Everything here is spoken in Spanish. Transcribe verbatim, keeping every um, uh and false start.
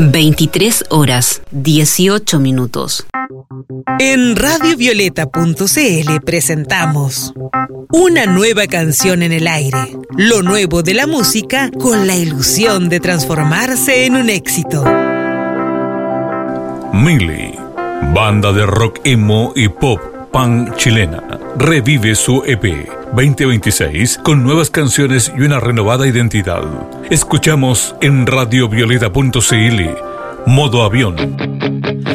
veintitrés horas, dieciocho minutos. En radio violeta punto c l presentamos una nueva canción en el aire, lo nuevo de la música con la ilusión de transformarse en un éxito. Milli, banda de rock emo y pop punk chilena, revive su E P veinte veintiséis con nuevas canciones y una renovada identidad. Escuchamos en radio violeta punto c l, Modo Avión.